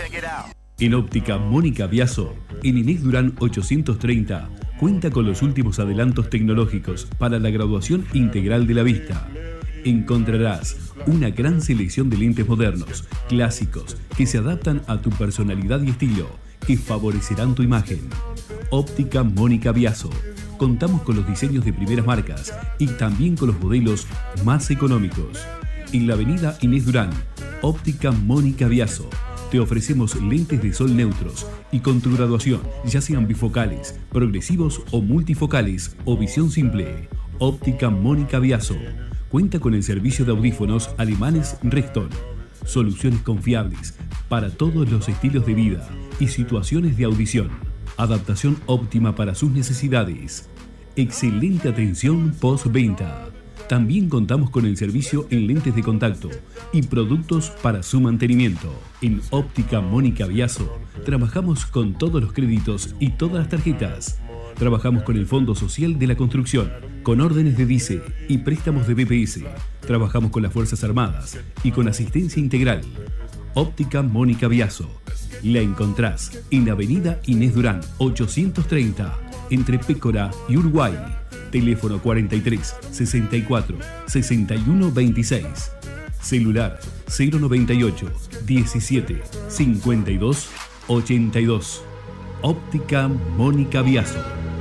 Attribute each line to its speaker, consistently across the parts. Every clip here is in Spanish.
Speaker 1: En Óptica Mónica Biaso, en Inés Durán 830, cuenta con los últimos adelantos tecnológicos para la graduación integral de la vista. Encontrarás una gran selección de lentes modernos, clásicos, que se adaptan a tu personalidad y estilo, que favorecerán tu imagen. Óptica Mónica Biaso. Contamos con los diseños de primeras marcas y también con los modelos más económicos. En la avenida Inés Durán, Óptica Mónica Biaso. Te ofrecemos lentes de sol neutros y con tu graduación, ya sean bifocales, progresivos o multifocales o visión simple. Óptica Mónica Biaso. Cuenta con el servicio de audífonos alemanes Reston. Soluciones confiables para todos los estilos de vida y situaciones de audición. Adaptación óptima para sus necesidades. Excelente atención postventa. También contamos con el servicio en lentes de contacto y productos para su mantenimiento. En Óptica Mónica Biaso trabajamos con todos los créditos y todas las tarjetas. Trabajamos con el Fondo Social de la Construcción, con órdenes de DICE y préstamos de BPS. Trabajamos con las Fuerzas Armadas y con asistencia integral. Óptica Mónica Biaso. La encontrás en Avenida Inés Durán 830, entre Pécora y Uruguay. Teléfono 43 64 61 26. Celular 098 17 52 82. Óptica Mónica Biaso.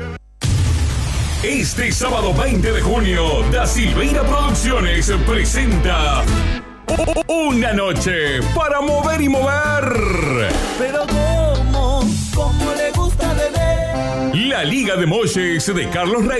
Speaker 2: Este sábado 20 de junio, Da Silveira Producciones presenta Una noche para mover y mover.
Speaker 3: Pero ¿cómo le gusta beber?
Speaker 2: La Liga de Molles de Carlos Rey.